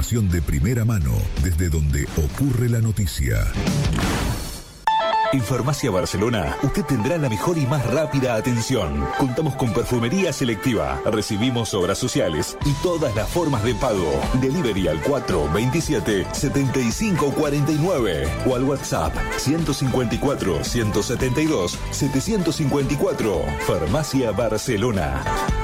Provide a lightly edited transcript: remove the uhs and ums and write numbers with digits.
información de primera mano desde donde ocurre la noticia. En Farmacia Barcelona, usted tendrá la mejor y más rápida atención. Contamos con perfumería selectiva, recibimos obras sociales y todas las formas de pago. Delivery al 427-7549 o al WhatsApp 154-172-754. Farmacia Barcelona.